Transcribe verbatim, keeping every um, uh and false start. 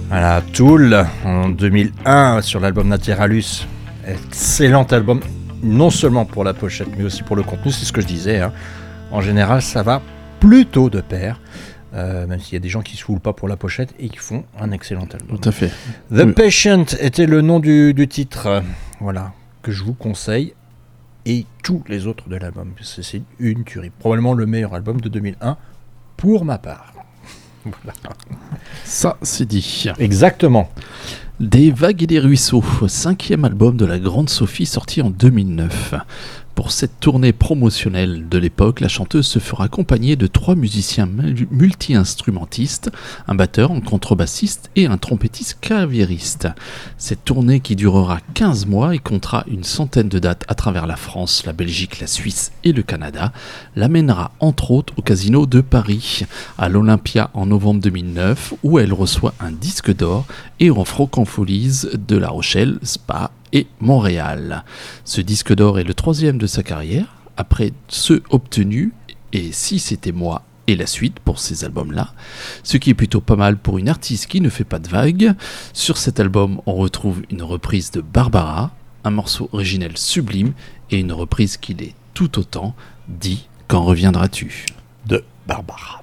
Voilà, Tool en deux mille un sur l'album Naturalis. Excellent album, non seulement pour la pochette mais aussi pour le contenu, c'est ce que je disais. Hein. En général, ça va plutôt de pair. Euh, même s'il y a des gens qui se foulent pas pour la pochette et qui font un excellent album. Tout à fait. The Oui. Patient était le nom du, du titre, euh, voilà, que je vous conseille, et tous les autres de l'album. C'est, c'est une tuerie, probablement le meilleur album de deux mille un pour ma part. Voilà. Ça, c'est dit. Exactement. Des vagues et des ruisseaux, cinquième album de la Grande Sophie sorti en deux mille neuf. Pour cette tournée promotionnelle de l'époque, la chanteuse se fera accompagner de trois musiciens multi-instrumentistes, un batteur, un contrebassiste et un trompettiste claviériste. Cette tournée qui durera quinze mois et comptera une centaine de dates à travers la France, la Belgique, la Suisse et le Canada, l'amènera entre autres au Casino de Paris, à l'Olympia en novembre deux mille neuf, où elle reçoit un disque d'or, et en Francophonie de La Rochelle, Spa et Montréal. Ce disque d'or est le troisième de sa carrière, après ceux obtenus, et Si c'était moi, et la suite pour ces albums-là, ce qui est plutôt pas mal pour une artiste qui ne fait pas de vagues. Sur cet album, on retrouve une reprise de Barbara, un morceau originel sublime, et une reprise qui l'est tout autant, dit Quand reviendras-tu ? De Barbara.